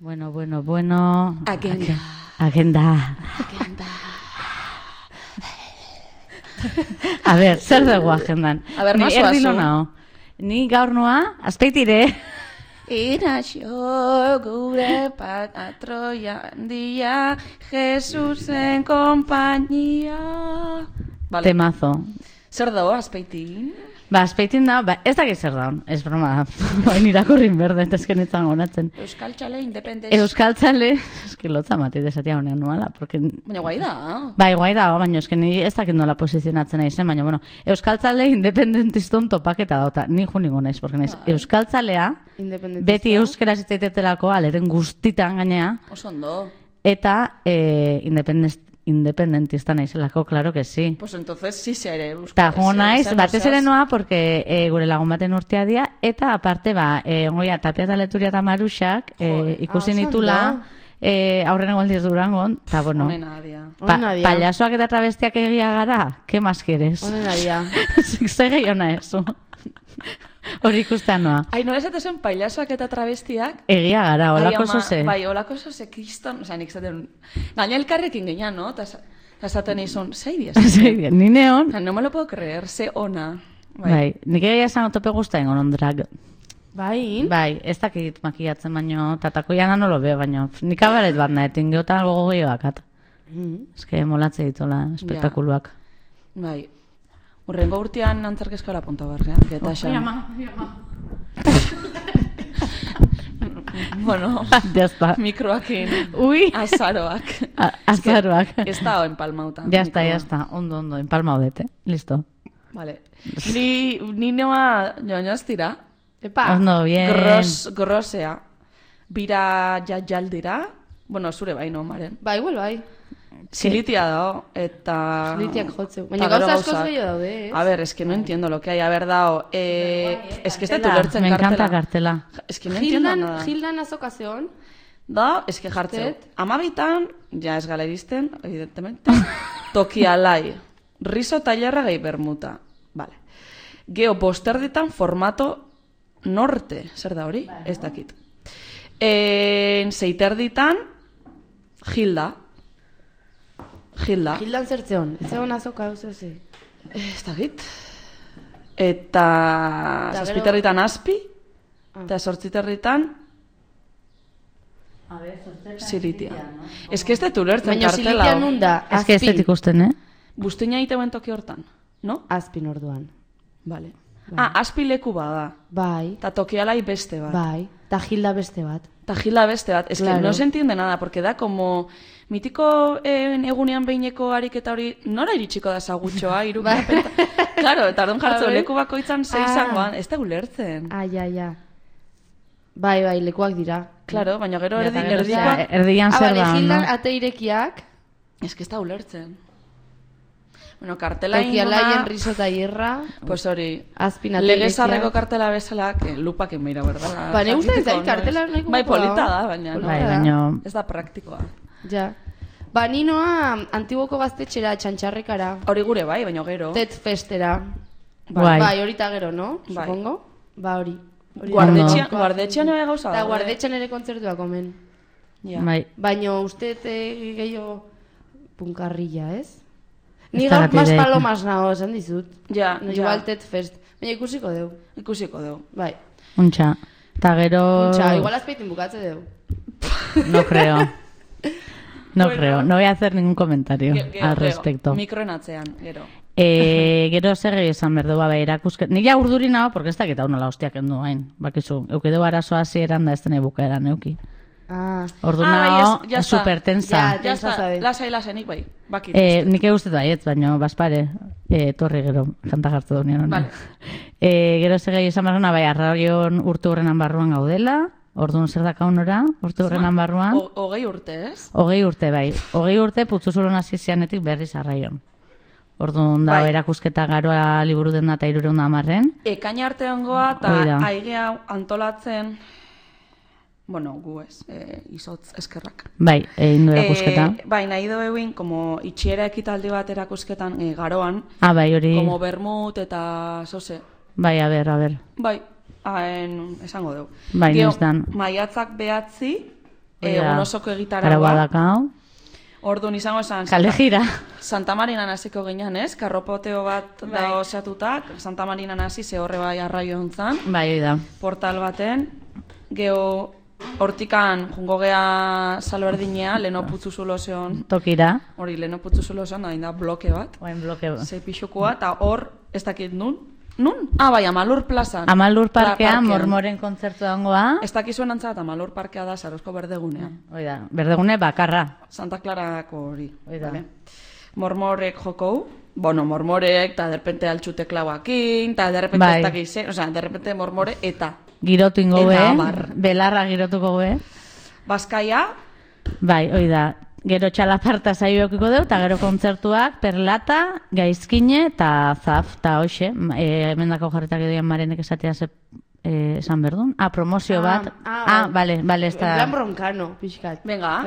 Bueno. Agenda. A ber, zer dugu agendan? A ber, Ni maso erdi azu. nao. Ni gaur noa, azpeitire. Iraxo gure patroia handia, Jesusen kompainia. Vale. Temazo. Zer dago, azpeitin? Ba, azpeitin da, ez dakit zer daun, ez broma da. Bain irakurrin berde, ezkenetan gonatzen. Euskal Txale Independez. Euskaltzale, eski lotza mati desatia honean nuala, porque... Baina guai da. Bai, guai da, baina eski ni ez dakit nola posizionatzen nahi zen, baina, bueno, Euskaltzale independentiston topaketa dauta, ni juningo naiz, porque naiz, Euskaltzalea, beti euskera zitzaitetelako aleren guztitan gainea, Oso ondo. eta independentista naizelako, claro que sí. Pues entonces sí se ere. Ta naiz, batez ere noa, porque gure lagun baten urtea dia, eta aparte, ongoia, Tapia eta Leturia eta Maruxak, ikusi nitula, aurren egualdiz Durangon, eta bueno, payasoak eta travestiak egia gara, ¿qué más quieres? Honen adia. Zer gehiona eso. Hori ikustean noa. Ai, nola esaten pailasoak eta travestiak? Egia gara, holako zoze. Bai, holako zoze, kriston, oza, nik zaten, gaina elkarrekin gehian, no? Ta esaten izun, zeidia. Zeidia, ni neon. No me lo puedo creer, ze ona. Bai, nik egia esan tope guztain gonon drag. Bai, ez dakit makiatzen baino, tatako jana no lo veo, baino, nik abaret bat nahetin geotan gogo gehiakat. Ez que molatze ditola, espektakuluak. Bai. Urrengo urtean antzerkezkola punta barrean, geta esan. Bueno, ya está. Mikroakin. Ui. Azaroak. Azaroak. Ez da empalmauta. Ya está. Ondo, empalmaudete. Listo. Vale. Ni noa joanaztira. Epa. Ondo, bien. Grosea. Bira jaldira. Bueno, zure bai, no, maren. Bai, igual bai. Silitia dao, eta... Silitiak jotzeu. Baina gauza askoz gehiago daude, ez? A ver, es que no entiendo lo que hay. A ver, dao... es que ez dut ulertzen Me kartela. encanta kartela. Es que no entiendo nada. Gildan azokazeon. Da, es que jartzeu. Amabitan, ja ez galeristen, evidentemente, tokialai. Riso tailerra gehi bermuta. Vale. Geo bosterditan formato norte. Zer da hori? Ez dakit. Zeiterditan, Gildan zertzeon. Ez egon azoka hau zeuze. Ez dakit. Eta zazpiterritan aspi, eta sortziterritan Silitia. Ez que ez dut ulertzen baina kartela. Silitia nun da? Ez que ez dut ikusten, Buztina egiteuen toki hortan, no? Azpin orduan. Vale. Aspi leku bada. Bai. Ta tokialai beste bat. Bai. Ta Gilda beste bat. Es que no se entiende nada, porque da como... Mitiko egunean behineko ariketa hori, nora iritsiko da zagutxoa, irukapeta. Claro, eta ardun jartzo, leku bakoitzan zeizangoan, ez da ulertzen. Ja. Bai, lekuak dira. Claro, baina gero erdikoak... Erdian zer da, no? Gildan ateirekiak. Ez que ez da ulertzen. Bueno, kartela Tokialaien riso eta hierra. Pues hori. Azpin ateirekiak. Legezarreko kartela bezala, que lupak enmeira, verdad? Ba, ne uste ez da, kartela nahiko. Bai, polita da, baina. Baina... Ez da praktikoa. Ja. Ba, ninoa antiguoko gaztetxera, txantxarrekara. Hori gure bai, baina gero. Tet festera. Bai, horita gero, no? Supongo? Ba, hori. Guardetxean ere gauza da. Eta guardetxean ere kontzertuak omen. Bai. Baina uste gehiago punkarrilla, ez? Ni gaur mas palomas nago, esan dizut. Ja. Igual Tet fest. Baina ikusiko deu. Bai. Untxa. Ta gero... Igual azpeitin bukatze deu. No creo. No voy a hacer ningún comentario al respecto. Mikroen atzean, gero. Gero zer esan berdu bai erakusket. Nik ja urduri nago, porque ez dakit hau nola hostiak endu hain. Bakizu, eukideu arazoa hasieran da ez dene bukaeran euki. Ordu nago, super tensa. Lasai, nik bai. Nik eguztet baiet, baina baspare, torri gero, janta jartu dunean. Vale. Gero zer gehi esan berruna, bai, arraion urte horrenan barruan gaudela. Orduan zer dakaunora, urte horrenan barruan. 20 urte, ez? 20 urte, bai. 20 urte putzuzuron hasi zianetik berriz arraion. Orduan da, erakusketa garoa liburu den da eta 310. Ekaina artean goa eta aigea antolatzen, bueno, gu ez, izotz eskerrak. Bai, egin du erakusketa. Bai, nahi du egin, como itxiera ekitaldi bat erakusketan garoan. Bai, hori. Como bermut eta zoze. Bai, a ber. Bai. Esango dugu. Bai, nestan. Maiatzak 9, egun osoko egitaragoa. Araua dakau. Orduan izango esan... Kalejira. Santa Marinan hasiko ginen, ez? Karropoteo bat da osatutak, Santa Marinan hasi ze horre bai arraio hontzan. Bai, da. Portal baten, geho hortikan jungo gea salberdinea, leno putzu zulozeon. Tokira. Hori, leno putzu zulozeon, da bloke bat. Oain bloke bat. Zei pixukua, eta hor, ez dakit nun? Nun? Ah, bai, Amalur plazan. Amalur parkean, Mormoren kontzertu dangoa. Ez dakizuen antzat, Amalur parkea da Sarozko berdegunea. Oida, berdegune bakarra. Santa Clarako hori. Oida. Vale. Mormorek jokou, Mormorek, eta derrepente altxute klauakin, eta derrepente ez dakize, osea, derrepente Mormore, eta... Girotu ingo belarra girotuko be. Bazkaia? Bai, oida. Gero txalaparta zaiokiko deu, eta gero kontzertuak, perlata, gaizkine, eta zaf, eta hoxe, emendako jarretak edoian marenek esatea esan berdun. Promozio bat. Bale, ez da... Plan bronkano, pixkat. Venga.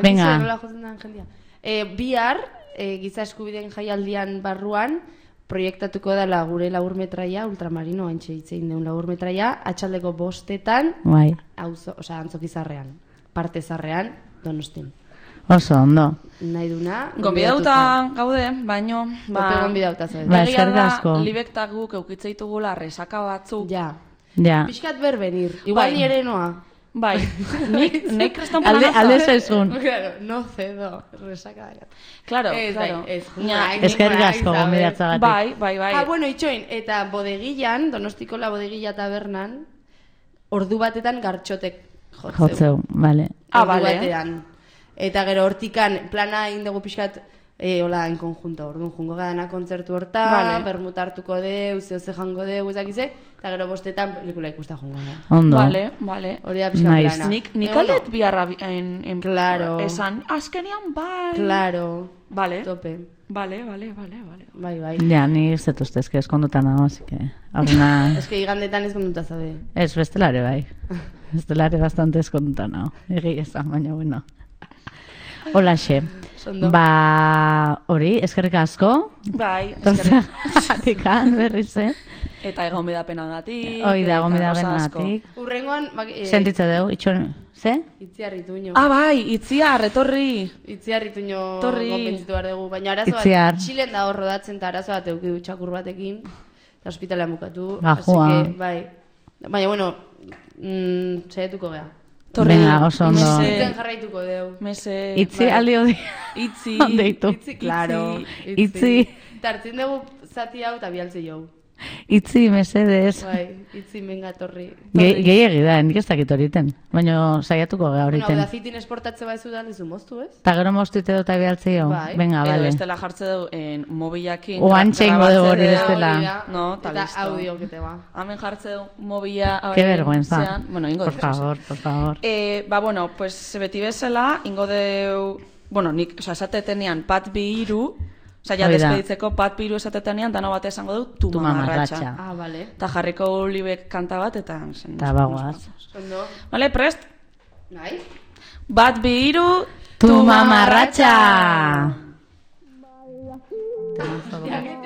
Bihar, giza eskubideen jaialdian barruan, proiektatuko dela gure laburmetraia, ultramarino, haintxe hitzein deun laburmetraia, atxaldeko 5:00, bai. Antzokizarrean, parte zarrean, Donostin. Oso, ondo. Nahi duna... Gonbidauta gaude, baino... Tope gonbidauta zabe. Egia da, libektak guk eukitzeitugula resaka batzuk. Ja. Piskat berbenir. Igual ni ere noa. Bai. Nik kriston planaza. Alde zaizun. Claro, no cedo. Resaka da. Claro. Eskerrik asko gonbidatzagatik. Bai. Bueno, itxoin, eta bodegilan, Donostiko la bodegilla tabernan, ordu batetan gartxotek jotzeu. Bale. Ordu batean. Eta gero hortikan plana indegu pixkat hola en conjunto, orduan jungo gadana kontzertu horta, permutartuko deu, zehose jango deu, ezakize, eta gero 5:00 pelikula ikusta jungo da. Ondo. Vale. Hori da pixkat plana. Nik olet biharra claro. Esan, azkenian bai. Claro. Vale. Tope. Vale. Bai. Ja, ni ez dut uste, eske eskonduta nago, así que... Aurrena... Eske igandetan eskonduta zaude. Ez, bestelare bai. Bestelare bastante eskonduta nago. Egi esan, baina bueno. Holaxe. Hori, eskerrik asko. Bai, eskerrik. Atikan, berriz, Eta egon bidapenagatik. Oida, egon bidapenagatik. Urrengoan... Sentitze deu, itxon... Ze? Itziarrituño. Bai, Itziar, etorri. Itziarrituño gopentzitu behar dugu. Baina arazo bat, Txilen da hor rodatzen, eta arazo bat eukidu txakur batekin. Eta hospitalean bukatu. Gajua. Bai. Baina, bueno, saietuko geha. Venga, oso ondo. Itzen jarraituko deu. Itzi aldi hodi. Itzi. Ondeitu. Claro. Itzi. Tartzen dugu zati hau eta bialtze jau. Itzi, mesedez. Bai, itzi menga torri. Gehiagi da, nik ez dakit horiten. Baina saiatuko geha horiten. Bueno, audazitin esportatze baizu da, lezu moztu, ez? Ta gero moztuite dut abialtze jo. Venga, bale. Edo estela jartze du mobilakin. Oan txeingo dugu hori bestela. No, ta listo. Eta audio kete ba. Hemen jartze du mobila. Qué vergüenza. Bueno, ingo por favor. Bueno, pues beti bezala, ingo deu... Bueno, nik, esatetenean pat bi hiru, ja despeditzeko pat bi hiru esatetenean, dano bat esango du, tu mamarratxa. Vale. Eta jarriko libek kanta bat, eta... Eta bagoaz. Ondo. Vale, prest? Nahi? Bat bi hiru, tu mamarratxa!